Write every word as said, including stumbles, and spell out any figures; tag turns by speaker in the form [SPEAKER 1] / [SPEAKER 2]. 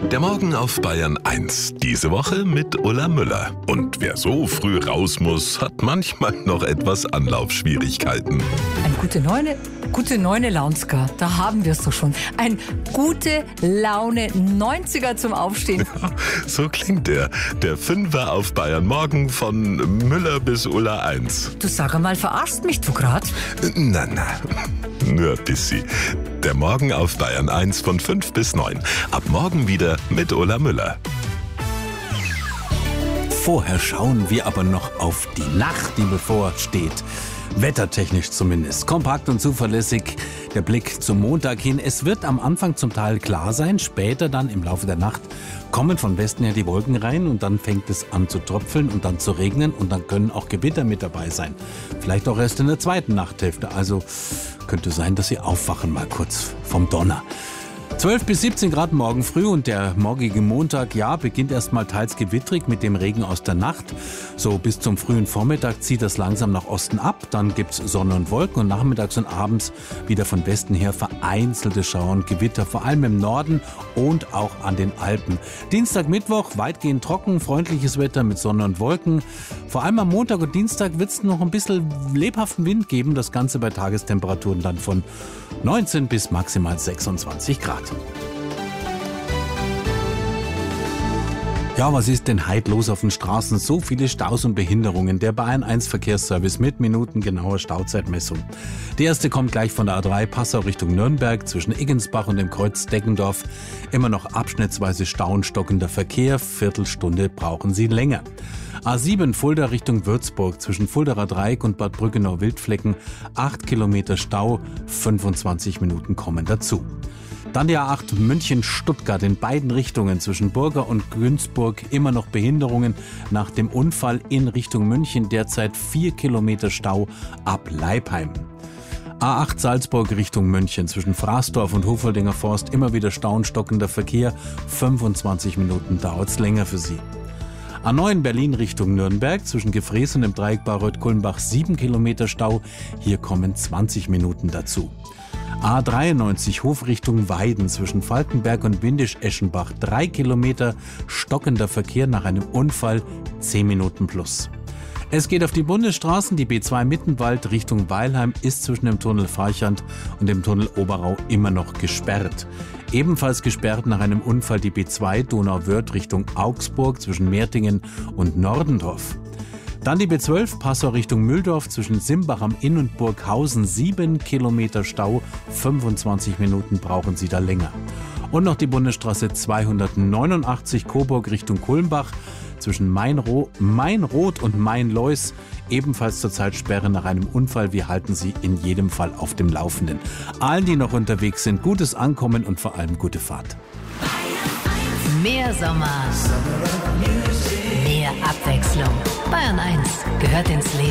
[SPEAKER 1] Der Morgen auf Bayern eins. Diese Woche mit Ulla Müller. Und wer so früh raus muss, hat manchmal noch etwas Anlaufschwierigkeiten.
[SPEAKER 2] Ein gute Neune, gute Neune Launska, da haben wir es doch schon. Ein gute Laune neunziger zum Aufstehen.
[SPEAKER 1] So klingt der. Der Fünfer auf Bayern Morgen von Müller bis Ulla eins.
[SPEAKER 2] Du sag einmal, verarschst mich du grad?
[SPEAKER 1] Na, na, nur ein bisschen. Der Morgen auf Bayern eins von fünf bis neun. Ab morgen wieder mit Ulla Müller.
[SPEAKER 3] Vorher schauen wir aber noch auf die Nacht, die bevorsteht. Wettertechnisch zumindest. Kompakt und zuverlässig der Blick zum Montag hin. Es wird am Anfang zum Teil klar sein, später dann im Laufe der Nacht kommen von Westen her die Wolken rein und dann fängt es an zu tröpfeln und dann zu regnen und dann können auch Gewitter mit dabei sein. Vielleicht auch erst in der zweiten Nachthälfte. Also könnte sein, dass Sie aufwachen mal kurz vom Donner. zwölf bis siebzehn Grad morgen früh und der morgige Montag, ja, beginnt erstmal teils gewittrig mit dem Regen aus der Nacht. So bis zum frühen Vormittag zieht das langsam nach Osten ab, dann gibt's Sonne und Wolken und nachmittags und abends wieder von Westen her vereinzelte Schauer und Gewitter, vor allem im Norden und auch an den Alpen. Dienstag, Mittwoch weitgehend trocken, freundliches Wetter mit Sonne und Wolken. Vor allem am Montag und Dienstag wird's noch ein bisschen lebhaften Wind geben, das Ganze bei Tagestemperaturen dann von neunzehn bis maximal sechsundzwanzig Grad. Ja, was ist denn heute los auf den Straßen? So viele Staus und Behinderungen. Der Bayern eins Verkehrsservice mit minutengenauer Stauzeitmessung. Die erste kommt gleich von der A drei Passau Richtung Nürnberg zwischen Iggensbach und dem Kreuz Deggendorf. Immer noch abschnittsweise Stau und stockender Verkehr. Viertelstunde brauchen Sie länger. A sieben Fulda Richtung Würzburg zwischen Fuldaer Dreieck und Bad Brückenau-Wildflecken. acht Kilometer Stau, fünfundzwanzig Minuten kommen dazu. Dann die A acht München-Stuttgart in beiden Richtungen zwischen Burger und Günzburg. Immer noch Behinderungen nach dem Unfall in Richtung München. Derzeit vier Kilometer Stau ab Leipheim. A acht Salzburg Richtung München zwischen Fraßdorf und Hofoldinger Forst. Immer wieder Stau und stockender Verkehr. fünfundzwanzig Minuten dauert's länger für Sie. A neun Berlin Richtung Nürnberg zwischen Gefrees und dem Dreieck Bayreuth-Kulmbach sieben Kilometer Stau. Hier kommen zwanzig Minuten dazu. A dreiundneunzig Hof Richtung Weiden zwischen Falkenberg und Windisch-Eschenbach drei Kilometer stockender Verkehr nach einem Unfall, zehn Minuten plus. Es geht auf die Bundesstraßen. Die B zwei Mittenwald Richtung Weilheim ist zwischen dem Tunnel Farchand und dem Tunnel Oberau immer noch gesperrt. Ebenfalls gesperrt nach einem Unfall die B zwei Donauwörth Richtung Augsburg zwischen Meertingen und Nordendorf. Dann die B zwölf Passau Richtung Mühldorf zwischen Simbach am Inn und Burghausen sieben Kilometer Stau, fünfundzwanzig Minuten brauchen Sie da länger. Und noch die Bundesstraße zweihundertneunundachtzig Coburg Richtung Kulmbach zwischen Mainro, Mainroth und Mainlois, ebenfalls zurzeit Sperre nach einem Unfall. Wir halten Sie in jedem Fall auf dem Laufenden. Allen, die noch unterwegs sind, gutes Ankommen und vor allem gute Fahrt.
[SPEAKER 4] Mehr Sommer, mehr Abwechslung. Bayern eins gehört ins Leben.